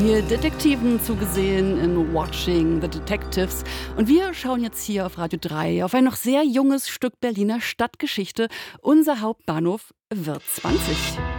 Hier Detektiven zugesehen in Watching the Detectives. Und wir schauen jetzt hier auf Radio 3 auf ein noch sehr junges Stück Berliner Stadtgeschichte. Unser Hauptbahnhof wird 20.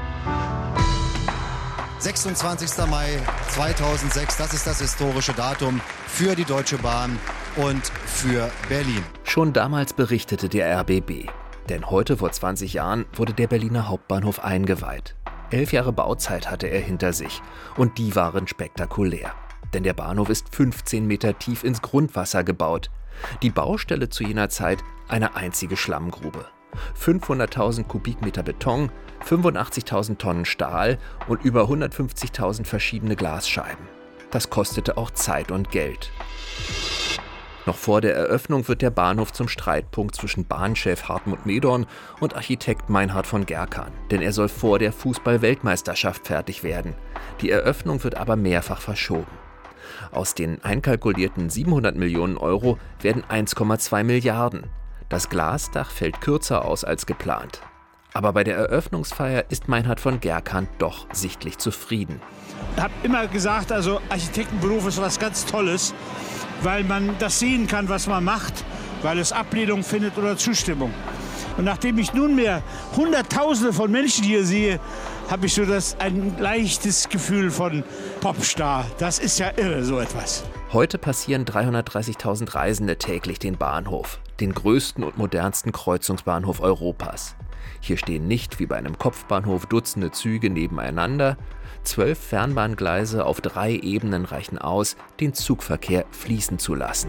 26. Mai 2006, das ist das historische Datum für die Deutsche Bahn und für Berlin. Schon damals berichtete der RBB. Denn heute vor 20 Jahren wurde der Berliner Hauptbahnhof eingeweiht. 11 Jahre Bauzeit hatte er hinter sich und die waren spektakulär. Denn der Bahnhof ist 15 Meter tief ins Grundwasser gebaut. Die Baustelle zu jener Zeit eine einzige Schlammgrube. 500.000 Kubikmeter Beton, 85.000 Tonnen Stahl und über 150.000 verschiedene Glasscheiben. Das kostete auch Zeit und Geld. Noch vor der Eröffnung wird der Bahnhof zum Streitpunkt zwischen Bahnchef Hartmut Medorn und Architekt Meinhard von Gerkan. Denn er soll vor der Fußball-Weltmeisterschaft fertig werden. Die Eröffnung wird aber mehrfach verschoben. Aus den einkalkulierten 700 Millionen Euro werden 1,2 Milliarden. Das Glasdach fällt kürzer aus als geplant. Aber bei der Eröffnungsfeier ist Meinhard von Gerkan doch sichtlich zufrieden. Ich habe immer gesagt, also Architektenberuf ist was ganz Tolles, weil man das sehen kann, was man macht, weil es Ablehnung findet oder Zustimmung. Und nachdem ich nunmehr Hunderttausende von Menschen hier sehe, habe ich so ein leichtes Gefühl von Popstar. Das ist ja irre, so etwas. Heute passieren 330.000 Reisende täglich den Bahnhof, den größten und modernsten Kreuzungsbahnhof Europas. Hier stehen nicht wie bei einem Kopfbahnhof Dutzende Züge nebeneinander. 12 Fernbahngleise auf 3 Ebenen reichen aus, den Zugverkehr fließen zu lassen.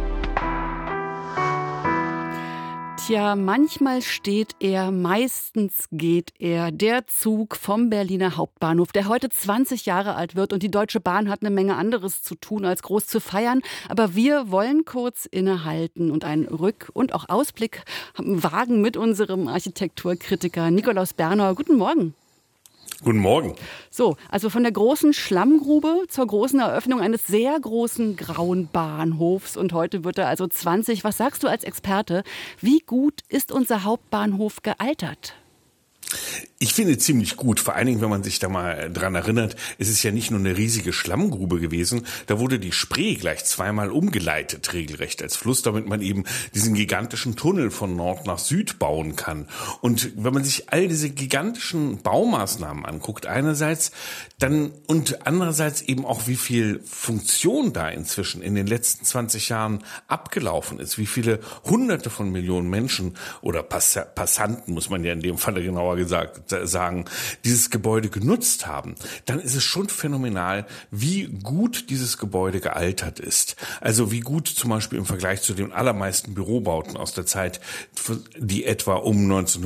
Tja, manchmal steht er, meistens geht er. Der Zug vom Berliner Hauptbahnhof, der heute 20 Jahre alt wird. Und die Deutsche Bahn hat eine Menge anderes zu tun, als groß zu feiern. Aber wir wollen kurz innehalten und einen Rück- und auch Ausblick wagen mit unserem Architekturkritiker Nikolaus Bernauer. Guten Morgen. Guten Morgen. So, also von der großen Schlammgrube zur großen Eröffnung eines sehr großen grauen Bahnhofs. Und heute wird er also 20. Was sagst du als Experte? Wie gut ist unser Hauptbahnhof gealtert? Ich finde ziemlich gut, vor allen Dingen, wenn man sich da mal dran erinnert, es ist ja nicht nur eine riesige Schlammgrube gewesen, da wurde die Spree gleich zweimal umgeleitet, regelrecht als Fluss, damit man eben diesen gigantischen Tunnel von Nord nach Süd bauen kann. Und wenn man sich all diese gigantischen Baumaßnahmen anguckt, einerseits dann und andererseits eben auch, wie viel Funktion da inzwischen in den letzten 20 Jahren abgelaufen ist, wie viele Hunderte von Millionen Menschen oder Passanten, muss man ja in dem Falle genauer sagen, dieses Gebäude genutzt haben, dann ist es schon phänomenal, wie gut dieses Gebäude gealtert ist. Also wie gut zum Beispiel im Vergleich zu den allermeisten Bürobauten aus der Zeit, die etwa um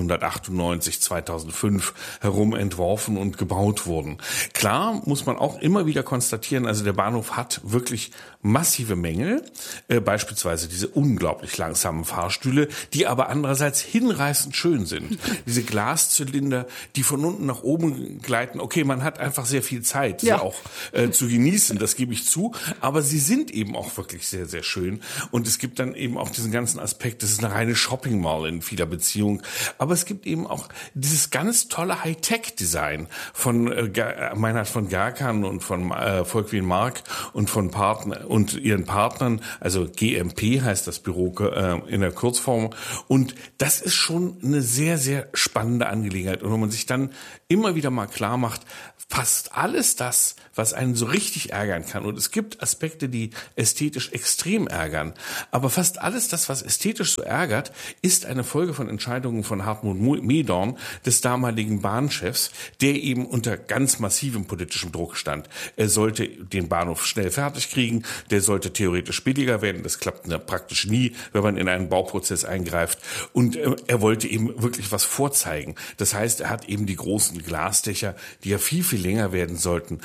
1998, 2005 herum entworfen und gebaut wurden. Klar muss man auch immer wieder konstatieren, also der Bahnhof hat wirklich massive Mängel, beispielsweise diese unglaublich langsamen Fahrstühle, die aber andererseits hinreißend schön sind. Diese Glaszylinder, die von unten nach oben gleiten. Okay, man hat einfach sehr viel Zeit, sie auch zu genießen, das gebe ich zu. Aber sie sind eben auch wirklich sehr, sehr schön. Und es gibt dann eben auch diesen ganzen Aspekt, das ist eine reine Shopping Mall in vieler Beziehung. Aber es gibt eben auch dieses ganz tolle Hightech-Design von Meinhard von Gerkan und von Volkwin Mark und von ihren Partnern, also GMP heißt das Büro in der Kurzform. Und das ist schon eine sehr, sehr spannende Angelegenheit. Und wenn man sich dann immer wieder mal klar macht, fast alles das, was einen so richtig ärgern kann, und es gibt Aspekte, die ästhetisch extrem ärgern, aber fast alles das, was ästhetisch so ärgert, ist eine Folge von Entscheidungen von Hartmut Medorn, des damaligen Bahnchefs, der eben unter ganz massivem politischem Druck stand. Er sollte den Bahnhof schnell fertig kriegen, der sollte theoretisch billiger werden, das klappt praktisch nie, wenn man in einen Bauprozess eingreift, und er wollte eben wirklich was vorzeigen. Das heißt, er hat eben die großen Glasdächer, die ja viel, viel länger werden sollten,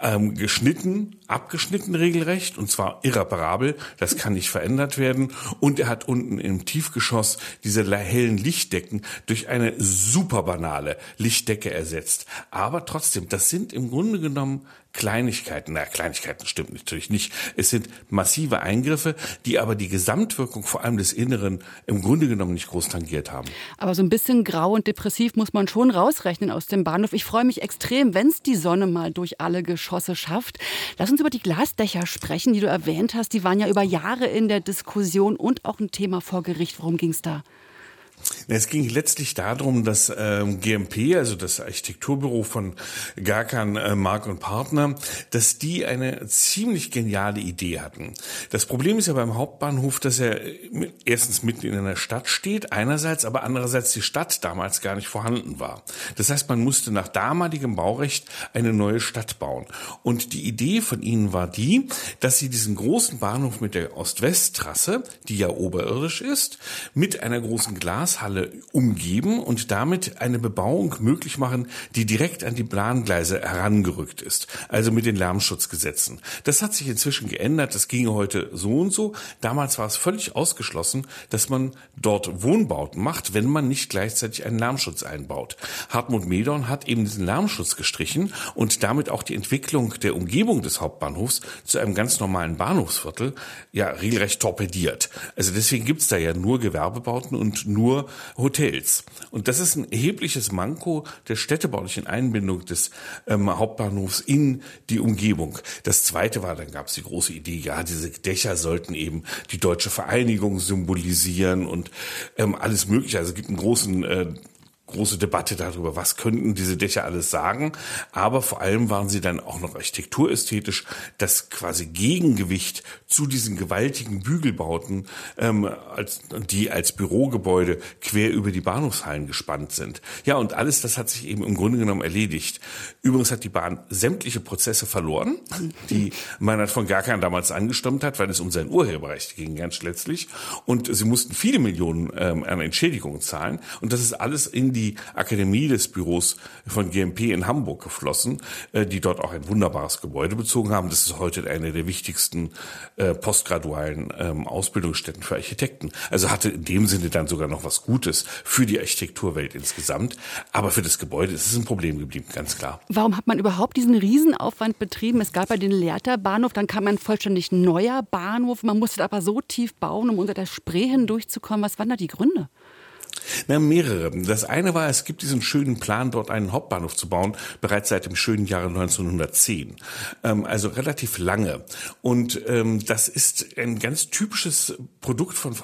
abgeschnitten regelrecht, und zwar irreparabel, das kann nicht verändert werden, und er hat unten im Tiefgeschoss diese hellen Lichtdecken durch eine super banale Lichtdecke ersetzt. Aber trotzdem, das sind im Grunde genommen Kleinigkeiten. Kleinigkeiten stimmt natürlich nicht. Es sind massive Eingriffe, die aber die Gesamtwirkung vor allem des Inneren im Grunde genommen nicht groß tangiert haben. Aber so ein bisschen grau und depressiv muss man schon rausrechnen aus dem Bahnhof. Ich freue mich extrem, wenn es die Sonne mal durch alle Geschosse schafft. Lass uns über die Glasdächer sprechen, die du erwähnt hast. Die waren ja über Jahre in der Diskussion und auch ein Thema vor Gericht. Worum ging es da? Es ging letztlich darum, dass GMP, also das Architekturbüro von Gacan, Mark und Partner, dass die eine ziemlich geniale Idee hatten. Das Problem ist ja beim Hauptbahnhof, dass er erstens mitten in einer Stadt steht, einerseits, aber andererseits die Stadt damals gar nicht vorhanden war. Das heißt, man musste nach damaligem Baurecht eine neue Stadt bauen. Und die Idee von ihnen war die, dass sie diesen großen Bahnhof mit der Ost-West-Trasse, die ja oberirdisch ist, mit einer großen Glashalle umgeben und damit eine Bebauung möglich machen, die direkt an die Bahngleise herangerückt ist, also mit den Lärmschutzgesetzen. Das hat sich inzwischen geändert, das ginge heute so und so. Damals war es völlig ausgeschlossen, dass man dort Wohnbauten macht, wenn man nicht gleichzeitig einen Lärmschutz einbaut. Hartmut Medorn hat eben diesen Lärmschutz gestrichen und damit auch die Entwicklung der Umgebung des Hauptbahnhofs zu einem ganz normalen Bahnhofsviertel ja regelrecht torpediert. Also deswegen gibt's da ja nur Gewerbebauten und nur Hotels. Und das ist ein erhebliches Manko der städtebaulichen Einbindung des Hauptbahnhofs in die Umgebung. Das Zweite war, dann gab es die große Idee, ja, diese Dächer sollten eben die deutsche Vereinigung symbolisieren und alles Mögliche. Also es gibt einen große Debatte darüber, was könnten diese Dächer alles sagen. Aber vor allem waren sie dann auch noch architekturästhetisch das quasi Gegengewicht zu diesen gewaltigen Bügelbauten, die als Bürogebäude quer über die Bahnhofshallen gespannt sind. Ja, und alles das hat sich eben im Grunde genommen erledigt. Übrigens hat die Bahn sämtliche Prozesse verloren, die Meinrad von Gacan damals angestimmt hat, weil es um sein Urheberrecht ging, ganz letztlich. Und sie mussten viele Millionen an Entschädigungen zahlen. Und das ist alles in die Akademie des Büros von GMP in Hamburg geflossen, die dort auch ein wunderbares Gebäude bezogen haben. Das ist heute eine der wichtigsten postgradualen Ausbildungsstätten für Architekten. Also hatte in dem Sinne dann sogar noch was Gutes für die Architekturwelt insgesamt. Aber für das Gebäude ist es ein Problem geblieben, ganz klar. Warum hat man überhaupt diesen Riesenaufwand betrieben? Es gab ja den Lehrter-Bahnhof, dann kam ein vollständig neuer Bahnhof. Man musste aber so tief bauen, um unter der Spree hindurchzukommen. Was waren da die Gründe? Mehrere. Das eine war, es gibt diesen schönen Plan, dort einen Hauptbahnhof zu bauen, bereits seit dem schönen Jahre 1910. Also relativ lange. Und das ist ein ganz typisches Produkt von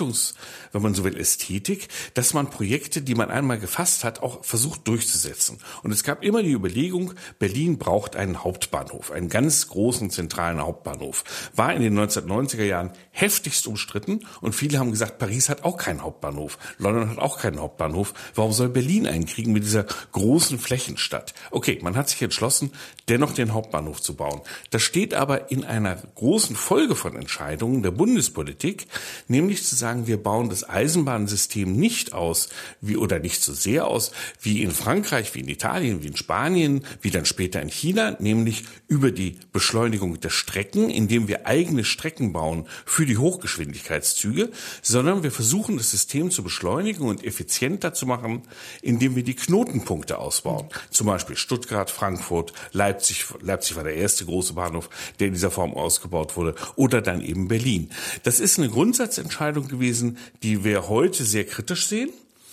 wenn man so will, Ästhetik, dass man Projekte, die man einmal gefasst hat, auch versucht durchzusetzen. Und es gab immer die Überlegung, Berlin braucht einen Hauptbahnhof, einen ganz großen zentralen Hauptbahnhof. War in den 1990er Jahren heftigst umstritten und viele haben gesagt, Paris hat auch keinen Hauptbahnhof, London hat auch keinen Hauptbahnhof. Warum soll Berlin einen kriegen mit dieser großen Flächenstadt? Okay, man hat sich entschlossen, dennoch den Hauptbahnhof zu bauen. Das steht aber in einer großen Folge von Entscheidungen der Bundespolitik, nämlich zu sagen, wir bauen das Eisenbahnsystem nicht aus, nicht so sehr aus, wie in Frankreich, wie in Italien, wie in Spanien, wie dann später in China, nämlich über die Beschleunigung der Strecken, indem wir eigene Strecken bauen für die Hochgeschwindigkeitszüge, sondern wir versuchen, das System zu beschleunigen und effizienter zu machen, indem wir die Knotenpunkte ausbauen. Zum Beispiel Stuttgart, Frankfurt, Leipzig. Leipzig war der erste große Bahnhof, der in dieser Form ausgebaut wurde. Oder dann eben Berlin. Das ist eine Grundsatzentscheidung gewesen, die wir heute sehr kritisch sehen.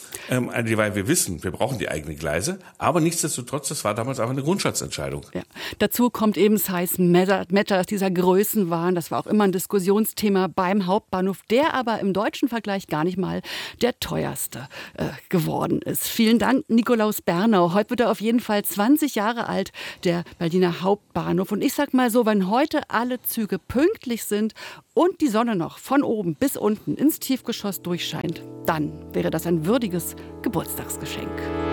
Weil wir wissen, wir brauchen die eigenen Gleise, aber nichtsdestotrotz, das war damals auch eine Grundsatzentscheidung. Ja. Dazu kommt eben Size Matters, dieser Größenwahn, das war auch immer ein Diskussionsthema beim Hauptbahnhof, der aber im deutschen Vergleich gar nicht mal der teuerste geworden ist. Vielen Dank, Nikolaus Bernau. Heute wird er auf jeden Fall 20 Jahre alt, der Berliner Hauptbahnhof. Und ich sag mal so, wenn heute alle Züge pünktlich sind und die Sonne noch von oben bis unten ins Tiefgeschoss durchscheint, dann wäre das ein würdiges Geburtstagsgeschenk.